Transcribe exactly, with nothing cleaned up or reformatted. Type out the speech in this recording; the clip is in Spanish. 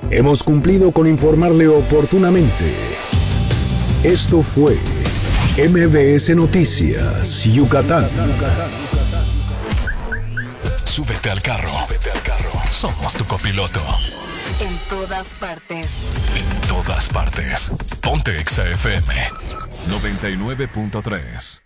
Hemos cumplido con informarle oportunamente. Esto fue M B S Noticias, Yucatán. Súbete al carro. Súbete al carro. Somos tu copiloto. En todas partes. En todas partes. Ponte Exa F M noventa y nueve punto tres.